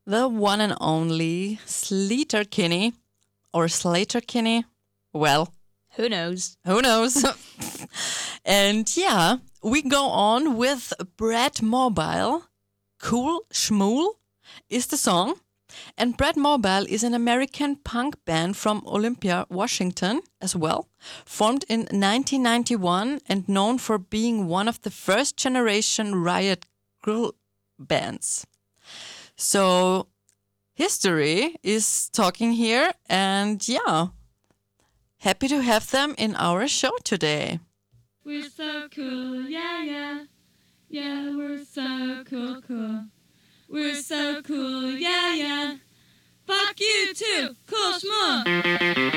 the one and only Sleater-Kinney, or Slater-Kinney. Well, Who knows? who knows? And yeah, we go on with Brad Mobile. Cool Schmool is the song. And Brad Mobile is an American punk band from Olympia, Washington as well, formed in 1991 and known for being one of the first generation Riot Grrrl bands. So history is talking here, and yeah, happy to have them in our show today. We're so cool, yeah, yeah. Yeah, we're so cool, cool. We're so cool, yeah, yeah. Fuck you too, cool schmuck.